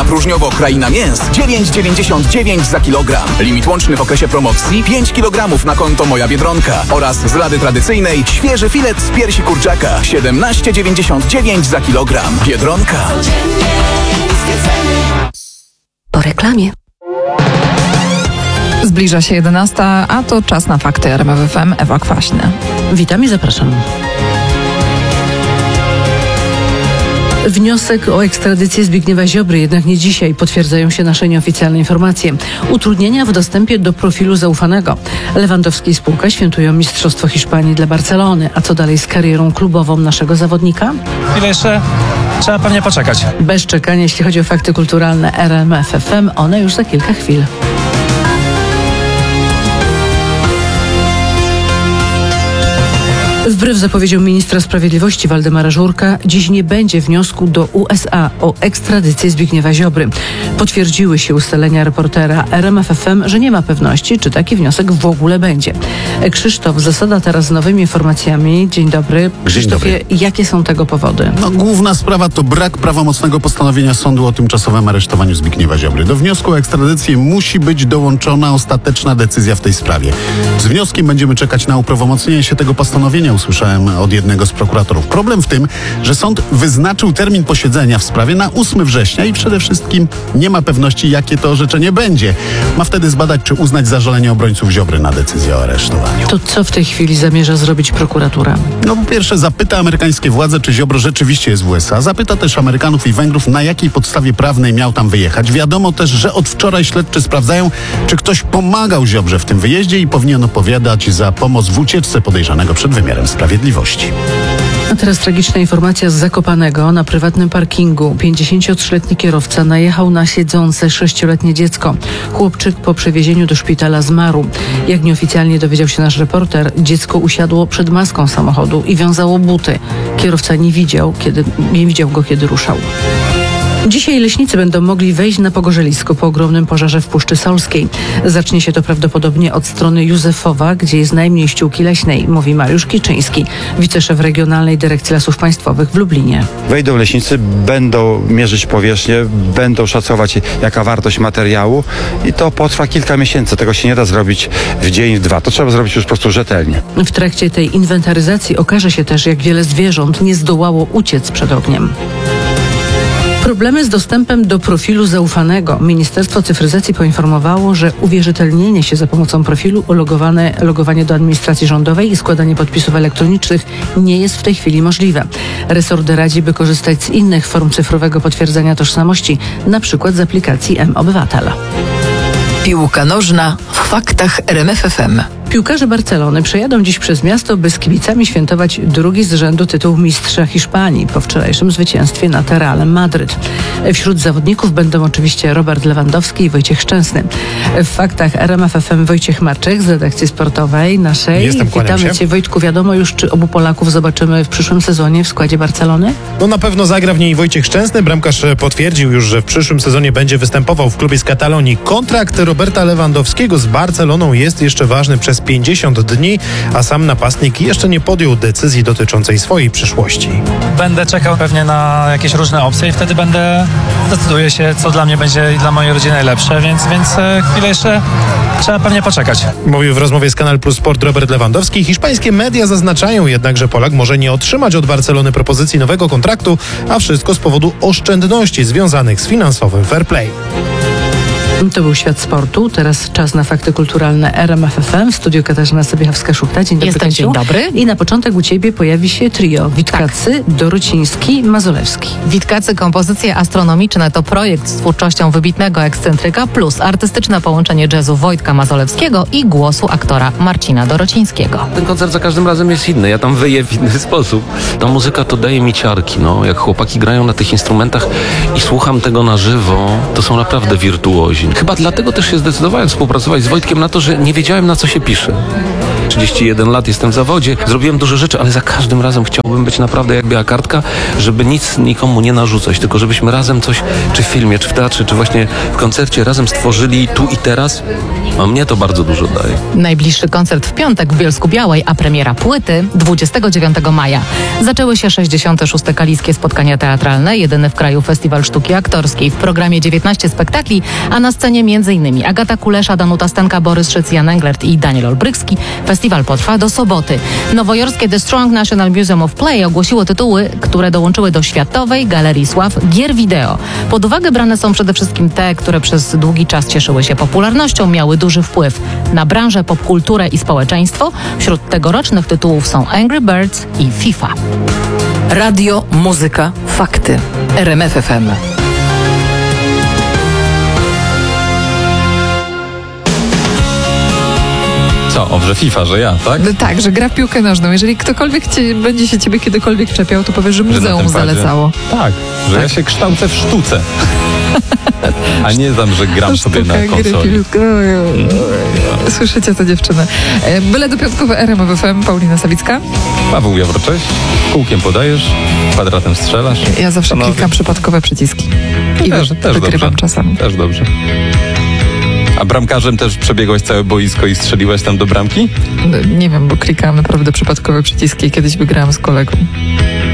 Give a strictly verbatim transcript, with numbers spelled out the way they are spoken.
Czarna próżniowo kraina mięs dziewięć dziewięćdziesiąt dziewięć za kilogram. Limit łączny w okresie promocji pięć kilogramów na konto Moja Biedronka. Oraz z rady tradycyjnej świeży filet z piersi kurczaka siedemnaście dziewięćdziesiąt dziewięć za kilogram. Biedronka. Po reklamie. Zbliża się jedenasta, a to czas na fakty R M F F M. Ewa Kwaśny. Witam i zapraszam. Wniosek o ekstradycję Zbigniewa Ziobry jednak nie dzisiaj, potwierdzają się nasze nieoficjalne informacje. Utrudnienia w dostępie do profilu zaufanego. Lewandowski i spółka świętują Mistrzostwo Hiszpanii dla Barcelony. A co dalej z karierą klubową naszego zawodnika? Chwilę jeszcze trzeba pewnie poczekać. Bez czekania, jeśli chodzi o fakty kulturalne R M F F M, one już za kilka chwil. Wbrew zapowiedziom ministra sprawiedliwości Waldemara Żurka, dziś nie będzie wniosku do U S A o ekstradycję Zbigniewa Ziobry. Potwierdziły się ustalenia reportera R M F F M, że nie ma pewności, czy taki wniosek w ogóle będzie. Krzysztof Zasada teraz z nowymi informacjami. Dzień dobry. Krzysztofie, Dzień dobry. jakie są tego powody? No, główna sprawa to brak prawomocnego postanowienia sądu o tymczasowym aresztowaniu Zbigniewa Ziobry. Do wniosku o ekstradycję musi być dołączona ostateczna decyzja w tej sprawie. Z wnioskiem będziemy czekać na uprawomocnienie się tego postanowienia, usłyszałem od jednego z prokuratorów. Problem w tym, że sąd wyznaczył termin posiedzenia w sprawie na ósmego września i przede wszystkim nie ma pewności, jakie to orzeczenie będzie. Ma wtedy zbadać, czy uznać zażalenie obrońców Ziobry na decyzję o aresztowaniu. To co w tej chwili zamierza zrobić prokuratura? No po pierwsze zapyta amerykańskie władze, czy Ziobro rzeczywiście jest w U S A. Zapyta też Amerykanów i Węgrów, na jakiej podstawie prawnej miał tam wyjechać. Wiadomo też, że od wczoraj śledczy sprawdzają, czy ktoś pomagał Ziobrze w tym wyjeździe i powinien odpowiadać za pomoc w ucieczce podejrzanego przed wymiarem sprawiedliwości. A teraz tragiczna informacja z Zakopanego. Na prywatnym parkingu pięćdziesięciotrzyletni kierowca najechał na siedzące sześcioletnie dziecko. Chłopczyk po przewiezieniu do szpitala zmarł. Jak nieoficjalnie dowiedział się nasz reporter, dziecko usiadło przed maską samochodu i wiązało buty. Kierowca nie widział, kiedy, nie widział go, kiedy ruszał. Dzisiaj leśnicy będą mogli wejść na Pogorzelisko po ogromnym pożarze w Puszczy Solskiej. Zacznie się to prawdopodobnie od strony Józefowa, gdzie jest najmniej ściółki leśnej, mówi Mariusz Kiczyński, wiceszef Regionalnej Dyrekcji Lasów Państwowych w Lublinie. Wejdą leśnicy, będą mierzyć powierzchnię, będą szacować, jaka wartość materiału i to potrwa kilka miesięcy. Tego się nie da zrobić w dzień, w dwa. To trzeba zrobić już po prostu rzetelnie. W trakcie tej inwentaryzacji okaże się też, jak wiele zwierząt nie zdołało uciec przed ogniem. Problemy z dostępem do profilu zaufanego. Ministerstwo Cyfryzacji poinformowało, że uwierzytelnienie się za pomocą profilu, logowane, logowanie do administracji rządowej i składanie podpisów elektronicznych nie jest w tej chwili możliwe. Resort radzi, by korzystać z innych form cyfrowego potwierdzenia tożsamości, na przykład z aplikacji M-Obywatel. Piłka nożna w faktach R M F F M. Piłkarze Barcelony przejadą dziś przez miasto, by z kibicami świętować drugi z rzędu tytuł mistrza Hiszpanii po wczorajszym zwycięstwie nad Realem Madryt. Wśród zawodników będą oczywiście Robert Lewandowski i Wojciech Szczęsny. W faktach R M F F M Wojciech Marczek z redakcji sportowej naszej. Jestem, kłaniam Witamy się. Cię, Wojtku. Wiadomo już, czy obu Polaków zobaczymy w przyszłym sezonie w składzie Barcelony? No na pewno zagra w niej Wojciech Szczęsny. Bramkarz potwierdził już, że w przyszłym sezonie będzie występował w klubie z Katalonii. Kontrakt Roberta Lewandowskiego z Barceloną jest jeszcze ważny przez pięćdziesiąt dni, a sam napastnik jeszcze nie podjął decyzji dotyczącej swojej przyszłości. Będę czekał pewnie na jakieś różne opcje i wtedy będę decyduję się, co dla mnie będzie i dla mojej rodziny najlepsze, więc, więc e, chwilę jeszcze trzeba pewnie poczekać. Mówił w rozmowie z Kanal Plus Sport Robert Lewandowski. Hiszpańskie media zaznaczają jednak, że Polak może nie otrzymać od Barcelony propozycji nowego kontraktu, a wszystko z powodu oszczędności związanych z finansowym fair play. To był Świat Sportu. Teraz czas na fakty kulturalne R M F F M. W studiu Katarzyna Sobiechowska-Szupta. Dzień dobry, Jestem, Kasiu. dzień dobry. I na początek u Ciebie pojawi się trio. Witkacy, Dorociński, Mazolewski. Witkacy kompozycje astronomiczne to projekt z twórczością wybitnego ekscentryka plus artystyczne połączenie jazzu Wojtka Mazolewskiego i głosu aktora Marcina Dorocińskiego. Ten koncert za każdym razem jest inny. Ja tam wyję w inny sposób. Ta muzyka to daje mi ciarki. No. Jak chłopaki grają na tych instrumentach i słucham tego na żywo, to są naprawdę wirtuozi. Chyba dlatego też się zdecydowałem współpracować z Wojtkiem na to, że nie wiedziałem, na co się pisze. trzydzieści jeden lat, jestem w zawodzie, zrobiłem dużo rzeczy, ale za każdym razem chciałbym być naprawdę jak biała kartka, żeby nic nikomu nie narzucać, tylko żebyśmy razem coś, czy w filmie, czy w teatrze, czy właśnie w koncercie razem stworzyli tu i teraz, a mnie to bardzo dużo daje. Najbliższy koncert w piątek w Bielsku-Białej, a premiera płyty dwudziestego dziewiątego maja. Zaczęły się sześćdziesiąte szóste Kaliskie Spotkania Teatralne, jedyny w kraju festiwal sztuki aktorskiej. W programie dziewiętnaście spektakli, a na scenie m.in. Agata Kulesza, Danuta Stenka, Borys Szyc, Jan Englert i Daniel Olbrychski. Festiwal potrwa do soboty. Nowojorskie The Strong National Museum of Play ogłosiło tytuły, które dołączyły do Światowej Galerii Sław Gier Wideo. Pod uwagę brane są przede wszystkim te, które przez długi czas cieszyły się popularnością, miały duży wpływ na branżę, popkulturę i społeczeństwo. Wśród tegorocznych tytułów są Angry Birds i FIFA. Radio, muzyka, fakty. R M F F M. Co? O, że FIFA, że ja, tak? No tak, że gra w piłkę nożną. Jeżeli ktokolwiek cię, będzie się ciebie kiedykolwiek czepiał, to powiesz, że Że na muzeum tym padzie. zalecało. Tak, że ja się kształcę w sztuce. A nie tam, że gram sobie na Sztuka, gry, konsoli. piłka. Słyszycie to, dziewczyny. E, Byle do piątkowe R M F F M, Paulina Sawicka. Paweł Jawro, cześć. Kółkiem podajesz, kwadratem strzelasz. Ja zawsze No, klikam przypadkowe przyciski. I też, wy, też wygrywam dobrze. czasami. Też dobrze. A bramkarzem też przebiegłaś całe boisko i strzeliłaś tam do bramki? Nie wiem, bo klikałam naprawdę przypadkowe przyciski i kiedyś wygrałam z kolegą.